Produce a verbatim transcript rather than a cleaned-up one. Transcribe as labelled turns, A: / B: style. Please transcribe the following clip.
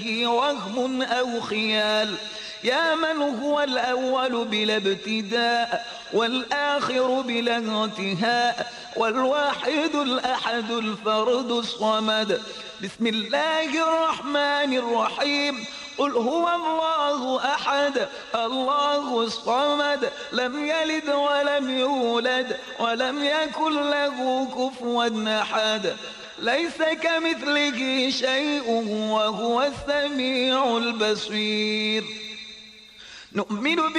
A: وهم أو خيال، يا من هو الأول بلا ابتداء والآخر بلا انتهاء والواحد الأحد الفرد الصمد. بسم الله الرحمن الرحيم. قل هو الله أحد الله الصمد، لم يلد ولم يولد ولم يكن له كفوا أحد، ليس كمثله شيء وهو السميع البصير. نؤمن